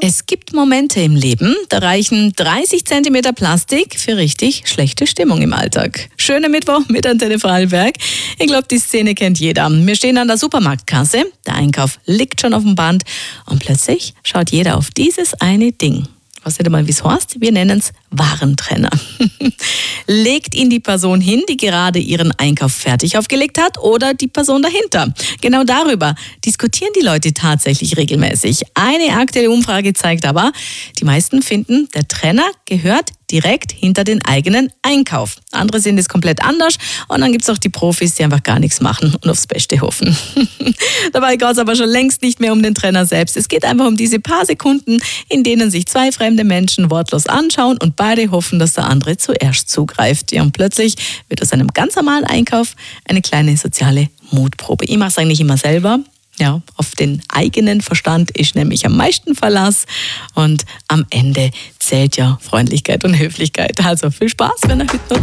Es gibt Momente im Leben, da reichen 30 Zentimeter Plastik für richtig schlechte Stimmung im Alltag. Schöner Mittwoch mit Antenne Vorarlberg. Ich glaube, die Szene kennt jeder. Wir stehen an der Supermarktkasse, der Einkauf liegt schon auf dem Band und plötzlich schaut jeder auf dieses eine Ding. Was nicht einmal, wie es heißt, wir nennen es Warentrenner. Legt ihn die Person hin, die gerade ihren Einkauf fertig aufgelegt hat, oder die Person dahinter? Genau darüber diskutieren die Leute tatsächlich regelmäßig. Eine aktuelle Umfrage zeigt aber, die meisten finden, der Trenner gehört direkt hinter den eigenen Einkauf. Andere sehen es komplett anders und dann gibt es auch die Profis, die einfach gar nichts machen und aufs Beste hoffen. Dabei geht es aber schon längst nicht mehr um den Trenner selbst. Es geht einfach um diese paar Sekunden, in denen sich zwei fremde Menschen wortlos anschauen und beide hoffen, dass der andere zuerst zugreift. Ja, und plötzlich wird aus einem ganz normalen Einkauf eine kleine soziale Mutprobe. Ich mache es eigentlich immer selber. Ja, auf den eigenen Verstand ist nämlich am meisten Verlass und am Ende zählt ja Freundlichkeit und Höflichkeit. Also viel Spaß, wenn ihr heute nutzt.